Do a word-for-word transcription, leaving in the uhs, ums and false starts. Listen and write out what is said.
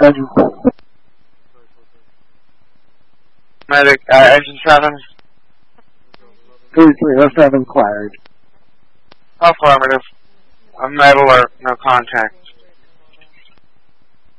Engine. Medic, uh, engine seven. three three, let's have inquired. Affirmative. A med alert, no contact.